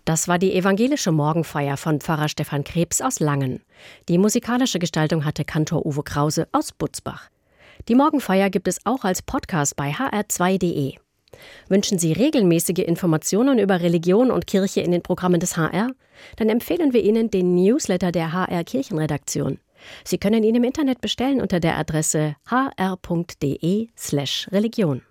Das war die evangelische Morgenfeier von Pfarrer Stefan Krebs aus Langen. Die musikalische Gestaltung hatte Kantor Uwe Krause aus Butzbach. Die Morgenfeier gibt es auch als Podcast bei hr2.de. Wünschen Sie regelmäßige Informationen über Religion und Kirche in den Programmen des HR? Dann empfehlen wir Ihnen den Newsletter der HR Kirchenredaktion. Sie können ihn im Internet bestellen unter der Adresse hr.de/religion.